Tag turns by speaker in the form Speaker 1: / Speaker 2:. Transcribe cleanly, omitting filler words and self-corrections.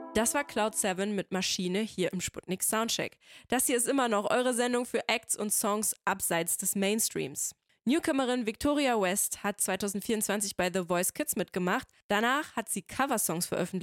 Speaker 1: Das war Cloud 7 mit Maschine hier im Sputnik Soundcheck. Das hier ist immer noch eure Sendung für Acts und Songs abseits des Mainstreams. Newcomerin Victoria West hat 2024 bei The Voice Kids mitgemacht. Danach hat sie Coversongs veröffentlicht